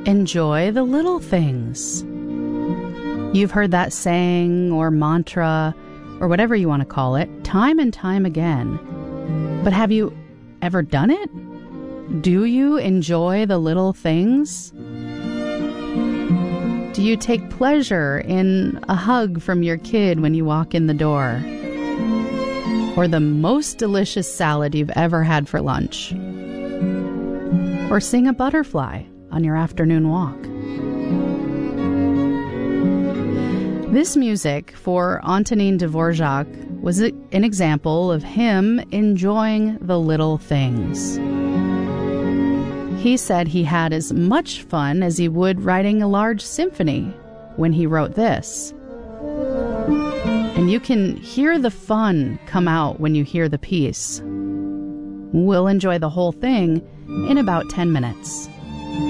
Enjoy the little things. You've heard that saying or mantra or whatever you want to call it time and time again. But have you ever done it? Do you enjoy the little things? Do you take pleasure in a hug from your kid when you walk in the door? Or the most delicious salad you've ever had for lunch? Or seeing a butterfly on your afternoon walk? This music for Antonin Dvorak was an example of him enjoying the little things. He said he had as much fun as he would writing a large symphony when he wrote this. And you can hear the fun come out when you hear the piece. We'll enjoy the whole thing in about 10 minutes.